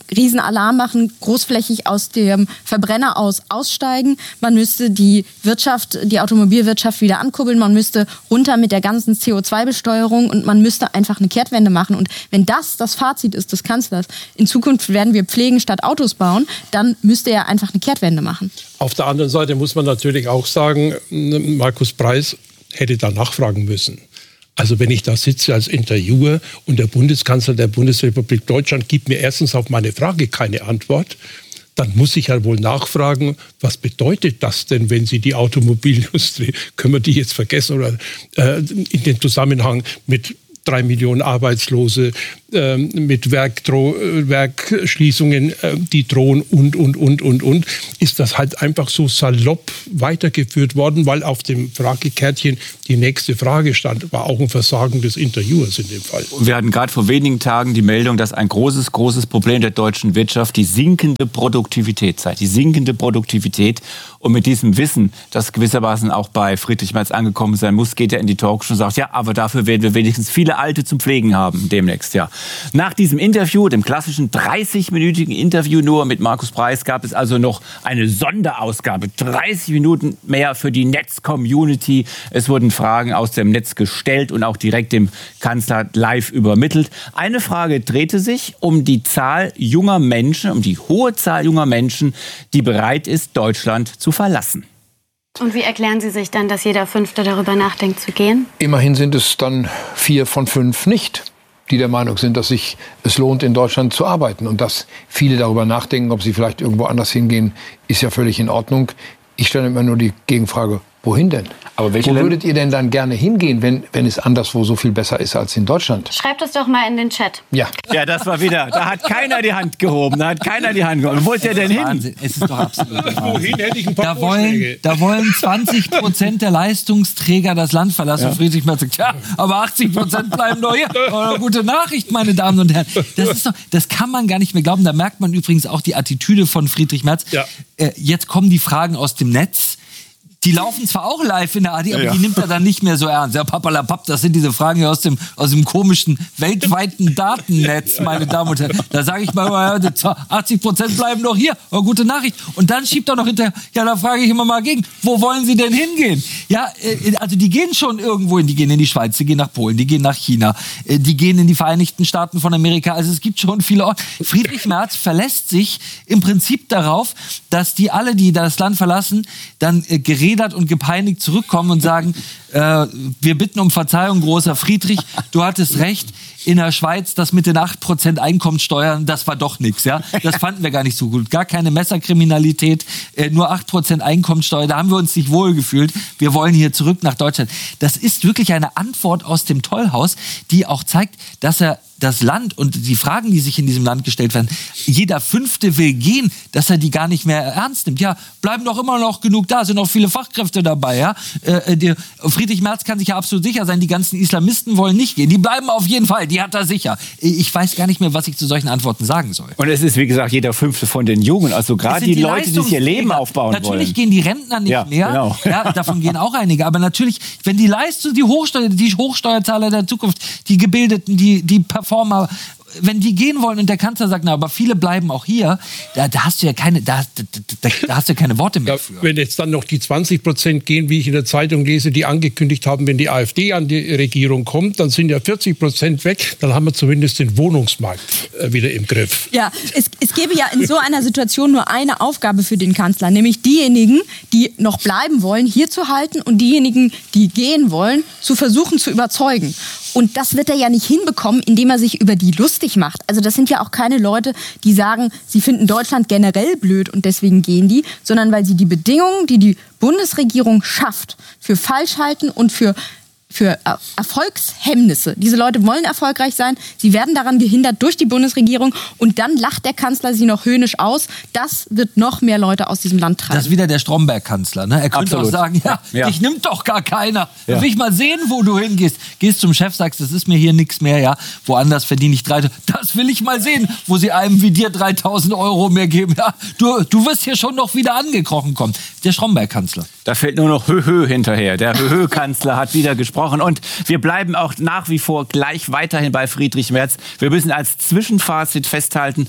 Riesenalarm machen, großflächig aus dem Verbrenner aus aussteigen. Man müsste die Wirtschaft, die Automobilwirtschaft wieder ankurbeln. Man müsste runter mit der ganzen C O zwei Besteuerung und man müsste einfach eine Kehrtwende machen. Und wenn das das Fazit ist des Kanzlers, in Zukunft werden wir pflegen statt Autos bauen, dann müsste er einfach eine Kehrtwende machen. Auf der anderen Seite muss man natürlich auch sagen, Markus Preis hätte da nachfragen müssen. Also wenn ich da sitze als Interviewer und der Bundeskanzler der Bundesrepublik Deutschland gibt mir erstens auf meine Frage keine Antwort, dann muss ich ja wohl nachfragen, was bedeutet das denn, wenn Sie die Automobilindustrie, können wir die jetzt vergessen, oder äh, in dem Zusammenhang mit drei Millionen Arbeitslose, äh, mit Werkdro- Werkschließungen, äh, die drohen und, und, und, und, und, ist das halt einfach so salopp weitergeführt worden, weil auf dem Fragekärtchen die nächste Frage stand. War auch ein Versagen des Interviewers in dem Fall. Wir hatten gerade vor wenigen Tagen die Meldung, dass ein großes, großes Problem der deutschen Wirtschaft die sinkende Produktivität sei. Die sinkende Produktivität. Und mit diesem Wissen, das gewissermaßen auch bei Friedrich Merz angekommen sein muss, geht er in die Talkshow und sagt, ja, aber dafür werden wir wenigstens viele Alte zum Pflegen haben demnächst, ja. Nach diesem Interview, dem klassischen dreißigminütigen Interview nur mit Markus Preis, gab es also noch eine Sonderausgabe. dreißig Minuten mehr für die Netz-Community. Es wurden Fragen aus dem Netz gestellt und auch direkt dem Kanzler live übermittelt. Eine Frage drehte sich um die Zahl junger Menschen, um die hohe Zahl junger Menschen, die bereit ist, Deutschland zu verlassen. Und wie erklären Sie sich dann, dass jeder Fünfte darüber nachdenkt zu gehen? Immerhin sind es dann vier von fünf nicht, die der Meinung sind, dass sich es lohnt, in Deutschland zu arbeiten. Und dass viele darüber nachdenken, ob sie vielleicht irgendwo anders hingehen, ist ja völlig in Ordnung. Ich stelle immer nur die Gegenfrage, wohin denn? Aber welche Wo Länder- würdet ihr denn dann gerne hingehen, wenn, wenn es anderswo so viel besser ist als in Deutschland? Schreibt es doch mal in den Chat. Ja. Ja, das war wieder, da hat keiner die Hand gehoben, da hat keiner die Hand gehoben. Wo ist der denn hin? Wahnsinn. Es ist doch absolut Wahnsinn. Wohin hätte ich ein paar Da wollen, Vorschläge? da wollen zwanzig Prozent der Leistungsträger das Land verlassen. Ja. Friedrich Merz sagt, ja, aber achtzig Prozent bleiben doch hier. Oh, gute Nachricht, meine Damen und Herren. Das ist doch, das kann man gar nicht mehr glauben. Da merkt man übrigens auch die Attitüde von Friedrich Merz. Ja. Äh, jetzt kommen die Fragen aus dem Netz. Die laufen zwar auch live in der A R D, aber Ja. die nimmt er dann nicht mehr so ernst. Ja, papalapap, das sind diese Fragen hier aus dem, aus dem komischen weltweiten Datennetz, meine Damen und Herren. Da sage ich mal, ja, achtzig Prozent bleiben doch hier. Oh, gute Nachricht. Und dann schiebt er noch hinterher, ja, da frage ich immer mal gegen, wo wollen Sie denn hingehen? Ja, äh, also die gehen schon irgendwo hin. Die gehen in die Schweiz, die gehen nach Polen, die gehen nach China, äh, die gehen in die Vereinigten Staaten von Amerika. Also es gibt schon viele Orte. Friedrich Merz verlässt sich im Prinzip darauf, dass die alle, die das Land verlassen, dann äh, geredet und gepeinigt zurückkommen und sagen, äh, wir bitten um Verzeihung, großer Friedrich, du hattest recht, in der Schweiz, das mit den acht Prozent Einkommenssteuern, das war doch nichts, ja. Das fanden wir gar nicht so gut. Gar keine Messerkriminalität, äh, nur acht Prozent Einkommenssteuer, da haben wir uns nicht wohlgefühlt. Wir wollen hier zurück nach Deutschland. Das ist wirklich eine Antwort aus dem Tollhaus, die auch zeigt, dass er das Land und die Fragen, die sich in diesem Land gestellt werden, jeder Fünfte will gehen, dass er die gar nicht mehr ernst nimmt. Ja, bleiben doch immer noch genug da, sind noch viele Fachkräfte dabei. Ja? Äh, der Friedrich Merz kann sich ja absolut sicher sein, die ganzen Islamisten wollen nicht gehen. Die bleiben auf jeden Fall, die hat er sicher. Ich weiß gar nicht mehr, was ich zu solchen Antworten sagen soll. Und es ist, wie gesagt, jeder Fünfte von den Jungen, also gerade die, die Leute, die sich ihr Leben aufbauen natürlich wollen. Natürlich gehen die Rentner nicht Ja, mehr, genau. ja, davon gehen auch einige, aber natürlich, wenn die Leistung, die Hochsteuer, die Hochsteuerzahler der Zukunft, die Gebildeten, die, die Performer, wenn die gehen wollen und der Kanzler sagt, na, aber viele bleiben auch hier, da, da hast du ja keine, da, da, da hast du ja keine Worte mehr Ja, für. wenn jetzt dann noch die zwanzig Prozent gehen, wie ich in der Zeitung lese, die angekündigt haben, wenn die AfD an die Regierung kommt, dann sind ja vierzig Prozent weg. Dann haben wir zumindest den Wohnungsmarkt äh, wieder im Griff. Ja, es, es gäbe ja in so einer Situation nur eine Aufgabe für den Kanzler, nämlich diejenigen, die noch bleiben wollen, hier zu halten und diejenigen, die gehen wollen, zu versuchen zu überzeugen. Und das wird er ja nicht hinbekommen, indem er sich über die lustig macht. Also das sind ja auch keine Leute, die sagen, sie finden Deutschland generell blöd und deswegen gehen die, sondern weil sie die Bedingungen, die die Bundesregierung schafft, für falsch halten und für für Erfolgshemmnisse. Diese Leute wollen erfolgreich sein, sie werden daran gehindert durch die Bundesregierung und dann lacht der Kanzler sie noch höhnisch aus. Das wird noch mehr Leute aus diesem Land treiben. Das ist wieder der Stromberg-Kanzler. Ne? Er könnte Absolut. auch sagen, ja, Ja. dich nimmt doch gar keiner. Ja. Da will ich mal sehen, wo du hingehst. Gehst zum Chef, sagst, das ist mir hier nichts mehr. Ja, woanders verdiene ich drei. Das will ich mal sehen, wo sie einem wie dir dreitausend Euro mehr geben. Ja, du, du wirst hier schon noch wieder angekrochen kommen. Der Stromberg-Kanzler. Da fällt nur noch Höhö hinterher. Der Höhö-Kanzler hat wieder gesprochen. Und wir bleiben auch nach wie vor gleich weiterhin bei Friedrich Merz. Wir müssen als Zwischenfazit festhalten,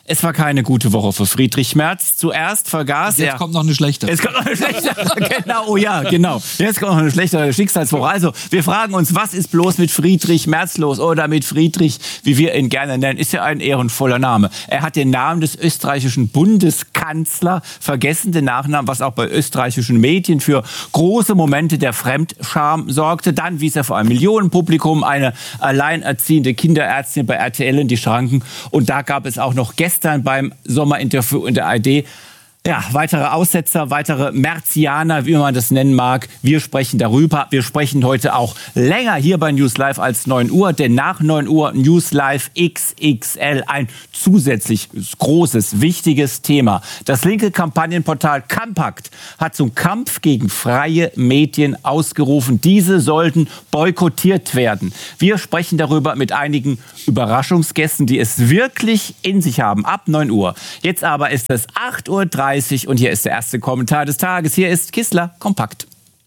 Es war keine gute Woche für Friedrich Merz. Zuerst vergaß Jetzt er... Jetzt kommt noch eine schlechtere. Jetzt kommt noch eine schlechtere, genau, oh ja, genau. Jetzt kommt noch eine schlechtere Schicksalswoche. Also, wir fragen uns, was ist bloß mit Friedrich Merz los? Oder mit Friedrich, wie wir ihn gerne nennen, ist ja ein ehrenvoller Name. Er hat den Namen des österreichischen Bundeskanzlers vergessen, den Nachnamen, was auch bei österreichischen Medien für große Momente der Fremdscham sorgte. Dann wies er vor einem Millionenpublikum eine alleinerziehende Kinderärztin bei R T L in die Schranken. Und da gab es auch noch gestern beim Sommerinterview in der A R D ja, weitere Aussetzer, weitere Merzianer, wie man das nennen mag. Wir sprechen darüber. Wir sprechen heute auch länger hier bei News Live als neun Uhr, denn nach neun Uhr News Live X X L, ein zusätzlich großes, wichtiges Thema. Das linke Kampagnenportal Campakt hat zum Kampf gegen freie Medien ausgerufen. Diese sollten boykottiert werden. Wir sprechen darüber mit einigen Überraschungsgästen, die es wirklich in sich haben. Ab neun Uhr. Jetzt aber ist es acht Uhr dreißig. Und hier ist der erste Kommentar des Tages. Hier ist Kissler Kompakt.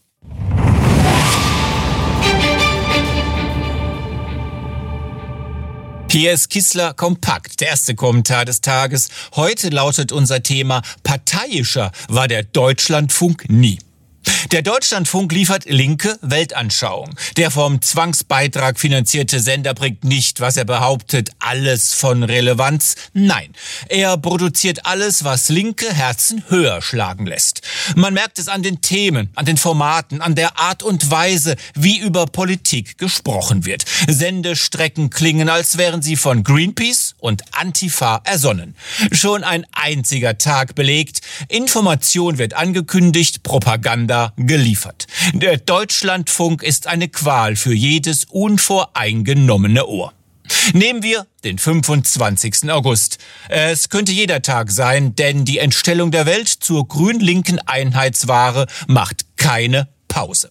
Hier ist Kissler Kompakt, der erste Kommentar des Tages. Heute lautet unser Thema: Parteiischer war der Deutschlandfunk nie. Der Deutschlandfunk liefert linke Weltanschauung. Der vom Zwangsbeitrag finanzierte Sender bringt nicht, was er behauptet, alles von Relevanz. Nein, er produziert alles, was linke Herzen höher schlagen lässt. Man merkt es an den Themen, an den Formaten, an der Art und Weise, wie über Politik gesprochen wird. Sendestrecken klingen, als wären sie von Greenpeace und Antifa ersonnen. Schon ein einziger Tag belegt: Information wird angekündigt, Propaganda geliefert. Der Deutschlandfunk ist eine Qual für jedes unvoreingenommene Ohr. Nehmen wir den fünfundzwanzigsten August. Es könnte jeder Tag sein, denn die Entstellung der Welt zur grün-linken Einheitsware macht keine Pause.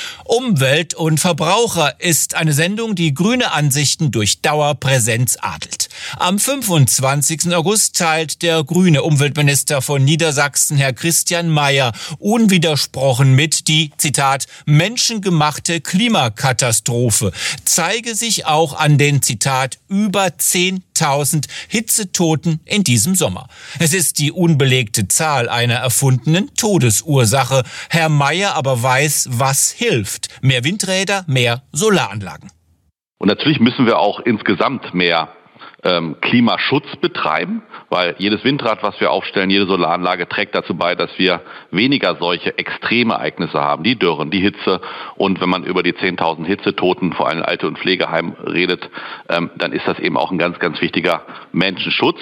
Umwelt und Verbraucher ist eine Sendung, die grüne Ansichten durch Dauerpräsenz adelt. Am fünfundzwanzigsten August teilt der grüne Umweltminister von Niedersachsen, Herr Christian Mayer, unwidersprochen mit, die, Zitat, menschengemachte Klimakatastrophe zeige sich auch an den, Zitat, über zehntausend Hitzetoten in diesem Sommer. Es ist die unbelegte Zahl einer erfundenen Todesursache. Herr Mayer aber weiß, was hilft. Mehr Windräder, mehr Solaranlagen. Und natürlich müssen wir auch insgesamt mehr ähm, Klimaschutz betreiben, weil jedes Windrad, was wir aufstellen, jede Solaranlage trägt dazu bei, dass wir weniger solche Extremereignisse haben, die Dürren, die Hitze. Und wenn man über die zehntausend Hitzetoten, vor allem in Alte- und Pflegeheim, redet, ähm, dann ist das eben auch ein ganz, ganz wichtiger Menschenschutz.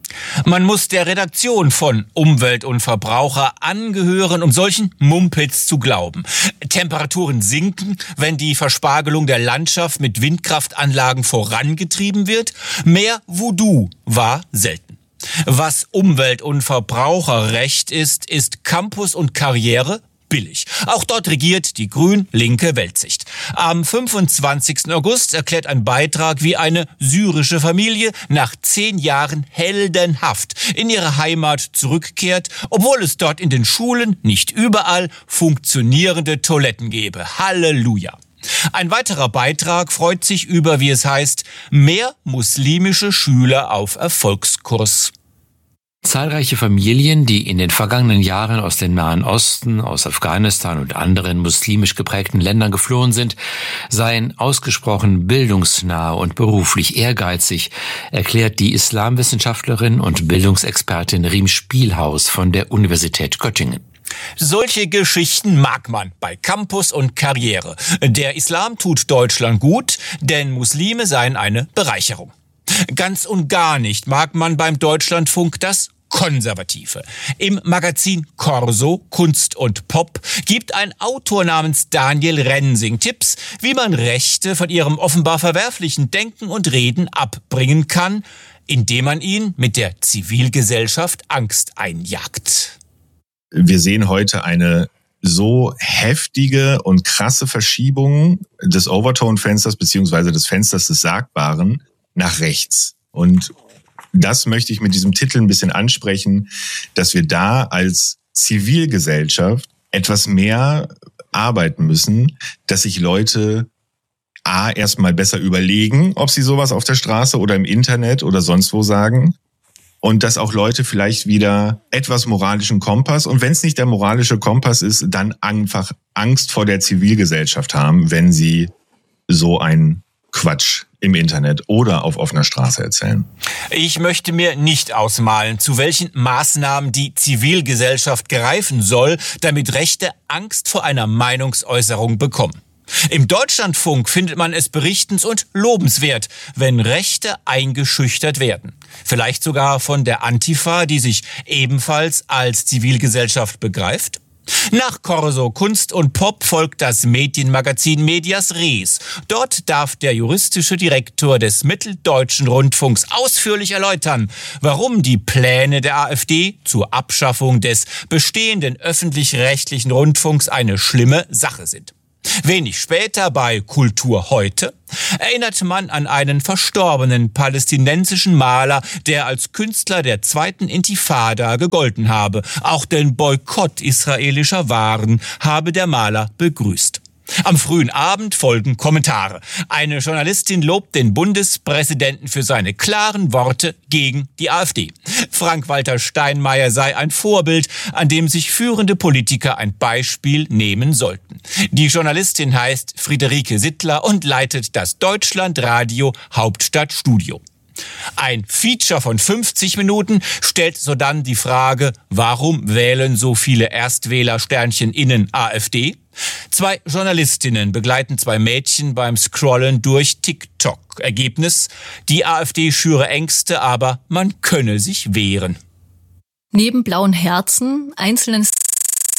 Man muss der Redaktion von Umwelt und Verbraucher angehören, um solchen Mumpitz zu glauben. Temperaturen sinken, wenn die Verspargelung der Landschaft mit Windkraftanlagen vorangetrieben wird. Mehr Voodoo war selten. Was Umwelt- und Verbraucherrecht ist, ist Campus und Karriere billig. Auch dort regiert die grün-linke Weltsicht. Am fünfundzwanzigsten August erklärt ein Beitrag, wie eine syrische Familie nach zehn Jahren heldenhaft in ihre Heimat zurückkehrt, obwohl es dort in den Schulen nicht überall funktionierende Toiletten gäbe. Halleluja! Ein weiterer Beitrag freut sich über, wie es heißt, mehr muslimische Schüler auf Erfolgskurs. Zahlreiche Familien, die in den vergangenen Jahren aus dem Nahen Osten, aus Afghanistan und anderen muslimisch geprägten Ländern geflohen sind, seien ausgesprochen bildungsnah und beruflich ehrgeizig, erklärt die Islamwissenschaftlerin und Bildungsexpertin Riem Spielhaus von der Universität Göttingen. Solche Geschichten mag man bei Campus und Karriere. Der Islam tut Deutschland gut, denn Muslime seien eine Bereicherung. Ganz und gar nicht mag man beim Deutschlandfunk das Konservative. Im Magazin Corso, Kunst und Pop gibt ein Autor namens Daniel Rensing Tipps, wie man Rechte von ihrem offenbar verwerflichen Denken und Reden abbringen kann, indem man ihnen mit der Zivilgesellschaft Angst einjagt. Wir sehen heute eine so heftige und krasse Verschiebung des Overtone-Fensters beziehungsweise des Fensters des Sagbaren nach rechts. Und das möchte ich mit diesem Titel ein bisschen ansprechen, dass wir da als Zivilgesellschaft etwas mehr arbeiten müssen, dass sich Leute A, erstmal besser überlegen, ob sie sowas auf der Straße oder im Internet oder sonst wo sagen. und dass auch Leute vielleicht wieder etwas moralischen Kompass, und wenn es nicht der moralische Kompass ist, dann einfach Angst vor der Zivilgesellschaft haben, wenn sie so einen Quatsch im Internet oder auf offener Straße erzählen. Ich möchte mir nicht ausmalen, zu welchen Maßnahmen die Zivilgesellschaft greifen soll, damit Rechte Angst vor einer Meinungsäußerung bekommen. Im Deutschlandfunk findet man es berichtens- und lobenswert, wenn Rechte eingeschüchtert werden. Vielleicht sogar von der Antifa, die sich ebenfalls als Zivilgesellschaft begreift. Nach Corso Kunst und Pop folgt das Medienmagazin Medias Res. Dort darf der juristische Direktor des Mitteldeutschen Rundfunks ausführlich erläutern, warum die Pläne der AfD zur Abschaffung des bestehenden öffentlich-rechtlichen Rundfunks eine schlimme Sache sind. Wenig später bei Kultur heute erinnert man an einen verstorbenen palästinensischen Maler, der als Künstler der zweiten Intifada gegolten habe. Auch den Boykott israelischer Waren habe der Maler begrüßt. Am frühen Abend folgen Kommentare. Eine Journalistin lobt den Bundespräsidenten für seine klaren Worte gegen die AfD. Frank-Walter Steinmeier sei ein Vorbild, an dem sich führende Politiker ein Beispiel nehmen sollten. Die Journalistin heißt Friederike Sittler und leitet das Deutschlandradio Hauptstadtstudio. Ein Feature von fünfzig Minuten stellt sodann die Frage, warum wählen so viele Erstwähler-Sternchen innen AfD? Zwei Journalistinnen begleiten zwei Mädchen beim Scrollen durch TikTok. Ergebnis: Die AfD schüre Ängste, aber man könne sich wehren. Neben blauen Herzen, einzelnen